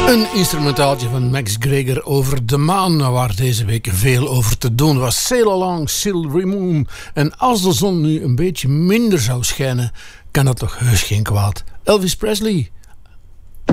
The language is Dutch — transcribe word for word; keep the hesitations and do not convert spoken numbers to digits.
Een instrumentaaltje van Max Greger over de maan, waar deze week veel over te doen was. Sail Along, Silvery Moon. En als de zon nu een beetje minder zou schijnen, kan dat toch heus geen kwaad. Elvis Presley,